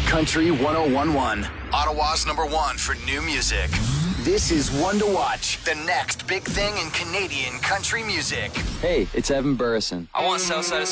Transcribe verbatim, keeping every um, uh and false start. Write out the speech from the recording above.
Country one oh one point one. Ottawa's number one for new music. This is One to Watch, the next big thing in Canadian country music. Hey, it's Evan Burrison. I want Southside